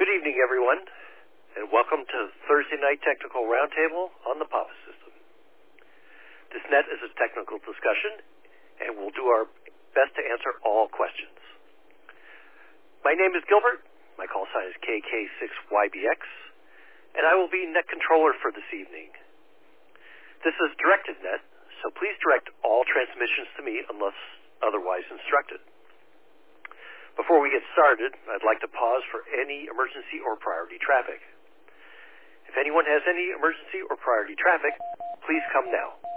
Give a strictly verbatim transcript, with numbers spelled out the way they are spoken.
Good evening, everyone, and welcome to Thursday Night Technical Roundtable on the Papa System. This net is a technical discussion, and we'll do our best to answer all questions. My name is Gilbert, my call sign is K K six Y B X, and I will be net controller for this evening. This is directed net, so please direct all transmissions to me unless otherwise instructed. Before we get started, I'd like to pause for any emergency or priority traffic. If anyone has any emergency or priority traffic, please come now.